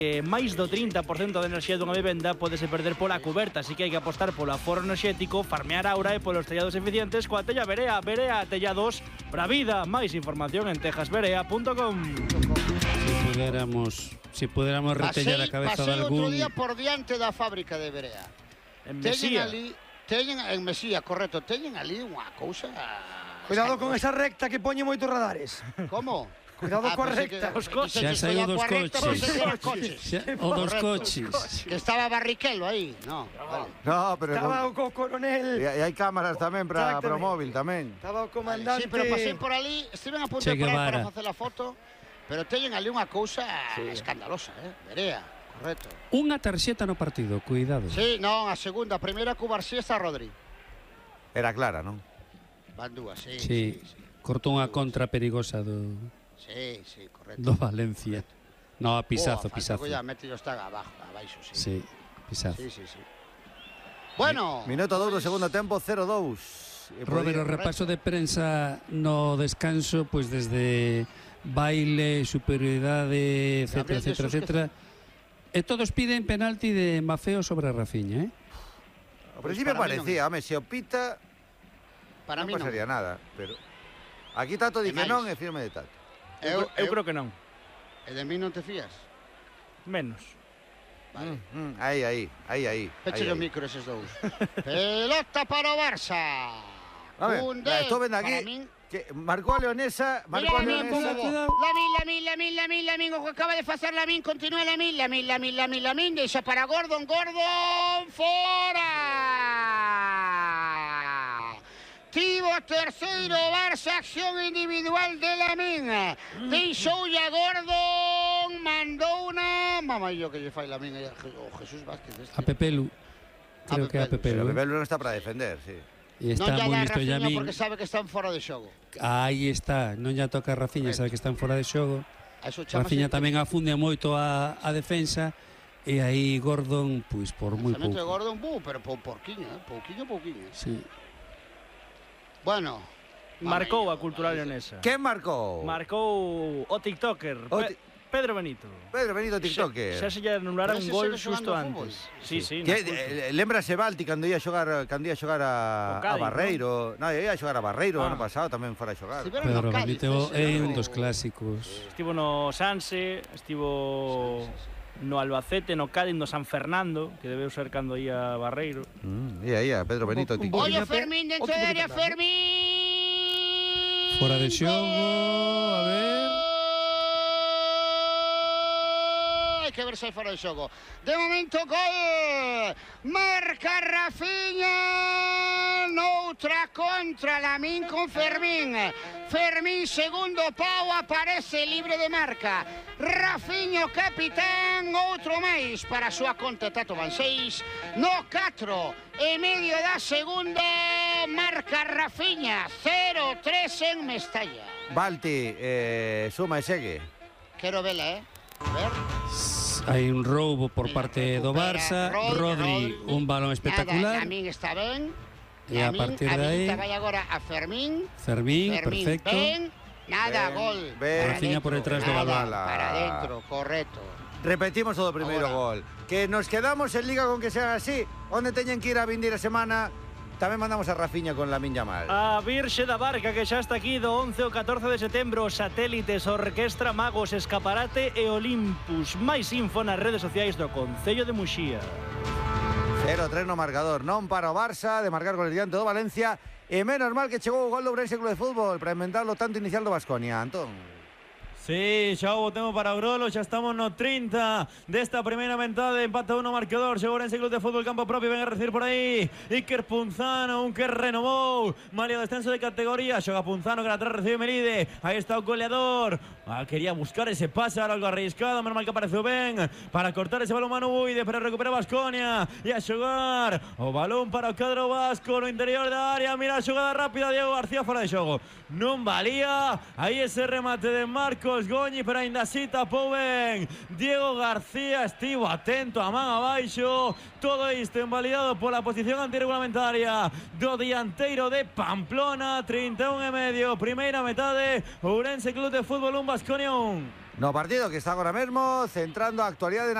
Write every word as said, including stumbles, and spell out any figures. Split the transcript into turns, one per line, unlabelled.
Eh, máis do trinta por cento de enerxía dunha vivenda podese perder pola cuberta, así que hai que apostar polo aforro enerxético, farmear aura e polos tellados eficientes coa tella Berea. Berea, tellados pra vida. Máis información en tejas berea punto com.
Si pudiéramos, si pudiéramos retellar a cabeza de algún...
Pasei outro día por diante da fábrica de Berea.
En
Teñen
Mesía.
ali, teñen en Mesía, correcto, teñen ali unha cousa...
Cuidado con esa recta que poñe moitos radares.
Como?
Cuidado
Ah,
coa
pensei
recta.
que-
Os coches.
Xa
pensei que
saiu
era
dos
coa recta,
coches.
pensei que eran coches.
Xa- O dos
Correcto.
coches.
Que estaba Barrichello aí. No, vale.
No, pero
Estaba
non-
o co coronel.
e hai cámaras tamén para para o
Exactamente.
móvil tamén.
Estaba o
Vale,
comandante.
sí, pero pasei por ali, estiven a punto
Che
de parar para
Guevara.
facer a foto, pero teñen ali unha cousa escandalosa, eh? Berea, correcto.
Unha tarxeta no partido, cuidado.
Sí, non, a segunda, a primeira cu García está Rodri.
Era clara, non?
Van dúas, sí,
Sí,
sí, sí.
cortou unha contra perigosa do,
Sí, sí, correcto.
do Valencia. No, a pisazo,
Boa,
pisazo.
Ya metido está abajo, abaixo, sí.
Sí, pisazo.
Sí, sí, sí. Bueno,
Minuto dous do segundo tempo, cero dous. E
Robert, o
podía-
repaso de prensa no descanso, pois pues desde baile, superioridade, etcétera,
Gabriel
etcétera,
Jesús,
etcétera. E todos piden penalti de Mafeo sobre Rafinha, eh?
Ao principio
Para mí non.
parecía, home, se o pita
para
non
mí non.
pasaría nada, pero aquí Tato di
E
que
máis.
non e firme de Tato.
Eu, eu creo que non.
E de mí non te fías?
Menos.
Vale.
Mm, mm, aí, aí, aí, aí.
Peche
aí,
o
aí.
micro eses dous. Pelota para o Barça.
A ver,
Cundé,
la estou vendo
para
aquí
min.
que marcou a Leonesa, marcou a
Mira, Lamin,
Leonesa.
como Lamin, Lamin, Lamin, Lamin, Lamin, o que acaba de facer Lamin, continúa Lamin, Lamin, Lamin, Lamin, Lamin, deixa para Gordon, Gordon, fora! Tivo terceiro Barça, acción individual de Lamin. Deixoulle a Gordon, mandou unha... Mamá, yo que lle fai Lamin, o Jesús Vázquez. Este.
A Pepelu. Creo
A
que a
Pepelu,
Pero
Pepelu. eh?
Bebelo non está para defender, sí.
E
Non
está
lle
moi
dá
listo
Rafinha
Yamin.
porque sabe que están fora de xogo.
Aí está, non lle toca a Rafinha, sabe que están fora de xogo.
A Eso chamase-
Rafinha tamén afunde moito a, a defensa. E aí Gordon, pois por moi
Lanzamento de
pouco.
Gordon, bu, pero por porquiño, eh? Pouquiño, pouquiño.
Sí.
Bueno.
Marcou
mami,
a cultural
aí-
leonesa.
Quen marcou?
Marcou o tiktoker,
O
Pe
ti-
Pedro Benito.
Pedro Benito
Xa,
TikToker.
xa se lle anulara
Pero
un
ese
gol
segue xogando
xusto
ao fútbol.
antes. Sí, sí.
Que,
no fútbol.
eh, lembrase Balti cando ia xogar cando ia xogar a,
O Cádiz,
a Barreiro, no? no, ia xogar a Barreiro
Ah.
ano pasado tamén fora a xogar.
Estiveron
Pedro
no Cádiz,
Benito
ese,
é un
¿no?
dos clásicos.
Estivo no Sanse, estivo no Albacete, no Cádiz, no San Fernando, que debeu ser cando ia Barreiro.
Mm, ia, ia, Pedro Benito
Un
TikToker.
Oye,
Boquillate,
Fermín, dentro
outro
de área,
poquito atrás, ¿no?
Fermín.
Fora de xogo, a ver.
Hai que ver se hai fora de xogo. De momento, gol. Marca Rafinha. Noutra contra Lamin con Fermín. Fermín, segundo pau, aparece libre de marca. Rafinha, capitán, outro máis para a súa conta. Tato van seis, no catro e medio da segunda. Marca Rafinha, cero tres en Mestalla.
Balti, eh, suma e segue.
Quero vela, eh? A ver.
Hai un roubo por
Mira,
parte do
recupera
Barça.
Rodri,
Rodri, un balón
Nada,
espectacular.
Lamin está ben.
E a
Lamin,
partir de aí,
habilita, vai agora a Fermín.
Fermín,
Fermín,
perfecto.
ben. Nada,
Ben,
gol.
ben.
Para
Rafinha por
dentro,
detrás do
nada,
balón.
Para dentro, correcto.
Repetimos todo o primeiro
Ahora.
gol. Que nos quedamos en Liga con que sean así, onde teñen que ir a vindeira semana. Tamén mandamos a Rafinha con Lamine Yamal.
A Virxe da Barca, que xa está aquí do once ao catorce de setembro. Satélites, Orquestra, Magos, Escaparate e Olympus. Máis info nas redes sociais do Concello de Muxía.
cero tres no marcador, non para o Barça de marcar con el diante do Valencia. E menos mal que chegou o gol do Ourense Club de Fútbol para inventar o tanto inicial do Baskonia. Antón.
Sí, xa hubo tempo para o Grolo, xa estamos no trinta desta primeira metade, empate uno marcador, chegou Ourense Club de Fútbol, campo propio, ven a recibir por aí Iker Punzano, un que renovou, Mario descenso de categoría, xoga Punzano que atrás recibe Meride, aí está o goleador, ah, quería buscar ese pase, ahora algo arriscado, menos mal que apareceu ben, para cortar ese balón Manu Buide, para recuperar Baskonia, e a xogar, o balón para o cadro vasco no interior da área, mira a xogada rápida, Diego García fora de xogo, non valía, aí ese remate de Marcos Goñi, pero ainda así tapou ben Diego García, estivo atento a man abaixo, todo isto invalidado pola posición antirregulamentaria do dianteiro de Pamplona. Trinta e un e medio, primeira metade, Ourense Club de Fútbol un, Baskonia un.
No partido que está agora mesmo centrando a actualidade na